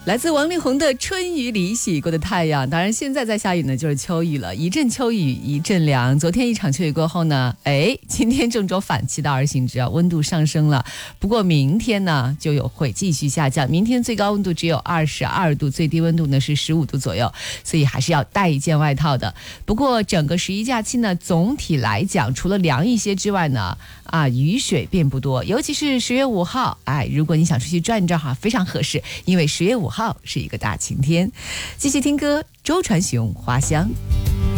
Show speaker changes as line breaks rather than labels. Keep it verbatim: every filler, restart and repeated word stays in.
来自王力宏的《春雨里洗过的太阳》，当然现在在下雨呢，就是秋雨了，一阵秋雨一阵凉。昨天一场秋雨过后呢，哎，今天正走反其道而行之啊，温度上升了。不过明天呢，就有会继续下降，明天最高温度只有二十二度，最低温度呢是十五度左右，所以还是要带一件外套的。不过整个十一假期呢，总体来讲，除了凉一些之外呢，啊，雨水并不多，尤其是十月五号，哎，如果你想出去转一转哈，非常合适，因为十月五号是一个大晴天。继续听歌，周传雄《花香》。